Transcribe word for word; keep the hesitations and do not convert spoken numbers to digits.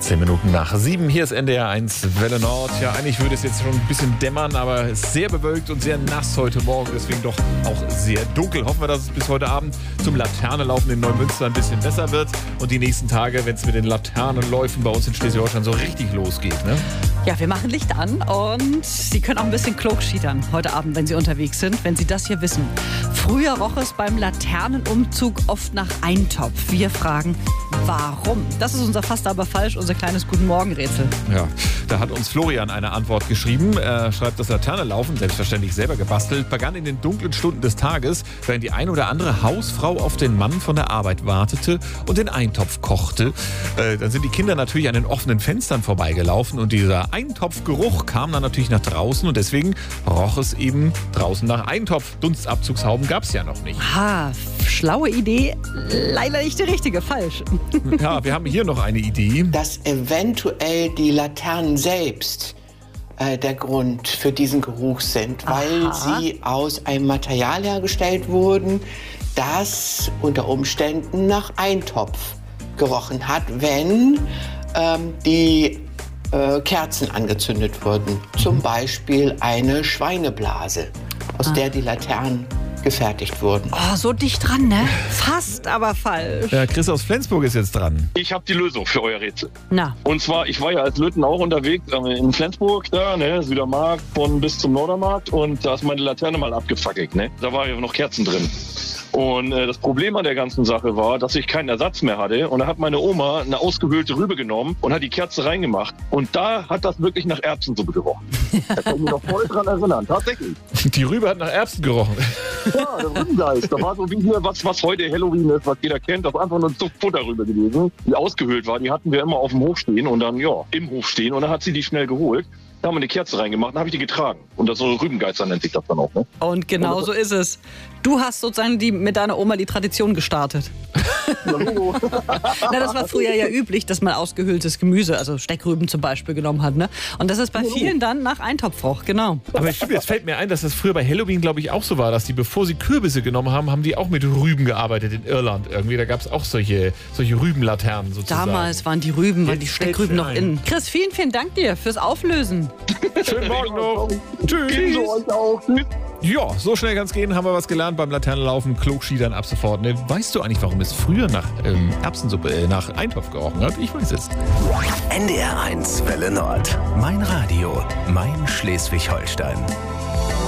Zehn Minuten nach sieben, hier ist N D R eins Welle Nord. Ja, eigentlich würde es jetzt schon ein bisschen dämmern, aber es ist sehr bewölkt und sehr nass heute Morgen, deswegen doch auch sehr dunkel. Hoffen wir, dass es bis heute Abend zum Laternenlaufen in Neumünster ein bisschen besser wird und die nächsten Tage, wenn es mit den Laternenläufen bei uns in Schleswig-Holstein so richtig losgeht, ne? Ja, wir machen Licht an und Sie können auch ein bisschen klug schietern heute Abend, wenn Sie unterwegs sind, wenn Sie das hier wissen. Früher roch es beim Laternenumzug oft nach Eintopf. Wir fragen, warum? Das ist unser Fast aber falsch, unser kleines Guten-Morgen-Rätsel. Ja, da hat uns Florian eine Antwort geschrieben. Er schreibt, das Laternenlaufen, selbstverständlich selber gebastelt, begann in den dunklen Stunden des Tages, während die ein oder andere Hausfrau auf den Mann von der Arbeit wartete und den Eintopf kochte. Äh, dann sind die Kinder natürlich an den offenen Fenstern vorbeigelaufen und dieser Eintopfgeruch kam dann natürlich nach draußen und deswegen roch es eben draußen nach Eintopf. Dunstabzugshauben gab es ja noch nicht. Ah, schlaue Idee, leider nicht die richtige, falsch. Ja, wir haben hier noch eine Idee. Dass eventuell die Laternen selbst äh, der Grund für diesen Geruch sind, weil Aha. sie aus einem Material hergestellt wurden, das unter Umständen nach Eintopf gerochen hat, wenn ähm, die äh, Kerzen angezündet wurden. Zum Beispiel eine Schweineblase, aus Ah. der die Laternen gefertigt wurden. Oh, so dicht dran, ne? Fast, aber falsch. Ja, Chris aus Flensburg ist jetzt dran. Ich habe die Lösung für euer Rätsel. Na, Und zwar, ich war ja als Löten auch unterwegs äh, in Flensburg, da, ne, Südermarkt von bis zum Nordermarkt und da ist meine Laterne mal abgefackelt, ne. Da war ja noch Kerzen drin. Und äh, das Problem an der ganzen Sache war, dass ich keinen Ersatz mehr hatte und da hat meine Oma eine ausgehöhlte Rübe genommen und hat die Kerze reingemacht und da hat das wirklich nach Erbsensuppe gerochen. Da kann ich mich noch voll dran erinnern, tatsächlich. Die Rübe hat nach Erbsen gerochen. Ja, der Rübengeist. Da war so wie hier, was, was heute Halloween ist, was jeder kennt, das war einfach nur eine Futterrübe gewesen, die ausgehöhlt war. Die hatten wir immer auf dem Hof stehen und dann, ja, im Hof stehen und dann hat sie die schnell geholt. Da haben wir eine Kerze reingemacht, dann habe ich die getragen. Und das so Rübengeister nennt sich das dann auch, ne? und genau so ist es. Du hast sozusagen die, mit deiner Oma die Tradition gestartet. Na, das war früher ja üblich, dass man ausgehöhltes Gemüse, also Steckrüben zum Beispiel, genommen hat, ne? Und das ist bei vielen dann nach Eintopfroch, genau. Aber stimmt, jetzt fällt mir ein, dass das früher bei Halloween, glaube ich, auch so war, dass die, bevor sie Kürbisse genommen haben, haben die auch mit Rüben gearbeitet in Irland irgendwie. Da gab es auch solche, solche Rübenlaternen sozusagen. Damals waren die Rüben, waren die Jetzt fällt's Steckrüben mir noch ein. innen. Chris, vielen, vielen Dank dir fürs Auflösen. Schönen Morgen noch. Tschüss. Ebenso euch auch. Tschüss. Ja, so schnell kann's gehen, haben wir was gelernt beim Laternenlaufen, Klogschiedern ab sofort. Ne? Weißt du eigentlich, warum es früher nach ähm, Erbsensuppe, äh, nach Eintopf gerochen hat? Ich weiß es. N D R eins Welle Nord. Mein Radio, mein Schleswig-Holstein.